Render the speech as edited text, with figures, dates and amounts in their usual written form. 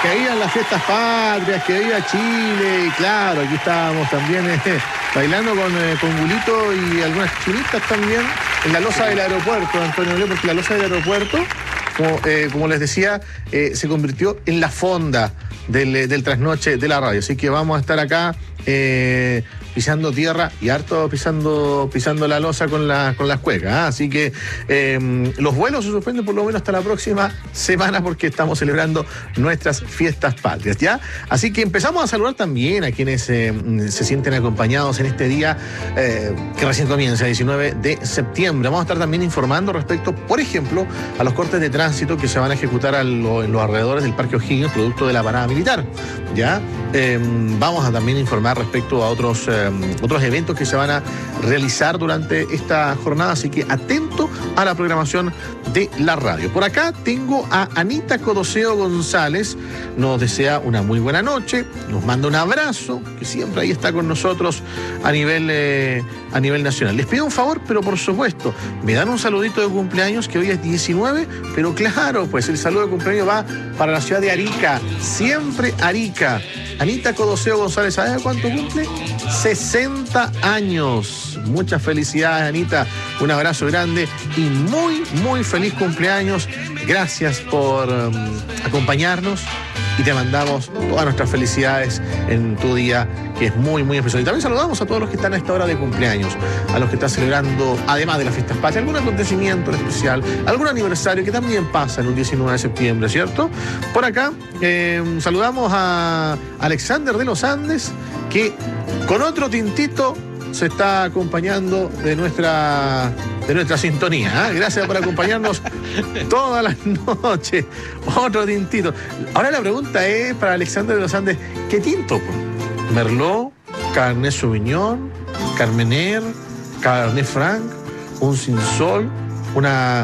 que vivan las fiestas patrias, que viva Chile. Y claro, aquí estábamos también bailando con Gulito y algunas chinitas también en la loza del aeropuerto, Antonio Leo, porque la loza del aeropuerto, como les decía, se convirtió en la fonda del trasnoche de la radio. Así que vamos a estar acá pisando tierra y harto pisando la loza con las cuecas, ¿eh? Así que los vuelos se suspenden por lo menos hasta la próxima semana porque estamos celebrando nuestras fiestas patrias, ¿ya? Así que empezamos a saludar también a quienes se sienten acompañados en este día que recién comienza, el 19 de septiembre. Vamos a estar también informando respecto, por ejemplo, a los cortes de tránsito que se van a ejecutar en los alrededores del Parque O'Higgins, producto de la parada militar, ¿ya? Vamos a también informar respecto a otros eventos que se van a realizar durante esta jornada, así que atento a la programación de la radio. Por acá tengo a Anita Codoseo González, nos desea una muy buena noche, nos manda un abrazo, que siempre ahí está con nosotros a nivel nacional. Les pido un favor, pero por supuesto, me dan un saludito de cumpleaños, que hoy es 19, pero claro, pues el saludo de cumpleaños va para la ciudad de Arica, siempre Arica. Anita Codoseo González, ¿sabes cuánto cumple? 60 años. Muchas felicidades, Anita. Un abrazo grande y muy, muy feliz cumpleaños. Gracias por acompañarnos y te mandamos todas nuestras felicidades en tu día, que es muy, muy especial. Y también saludamos a todos los que están a esta hora de cumpleaños, a los que están celebrando, además de las fiestas patrias, algún acontecimiento en especial, algún aniversario que también pasa en un 19 de septiembre, ¿cierto? Por acá saludamos a Alexander de los Andes, que con otro tintito se está acompañando de nuestra sintonía, ¿eh? Gracias por acompañarnos todas las noches. Otro tintito. Ahora la pregunta es para Alexander de los Andes, ¿qué tinto? Merlot, Cabernet Sauvignon, Carmener, Cabernet Franc, un Sinsol, una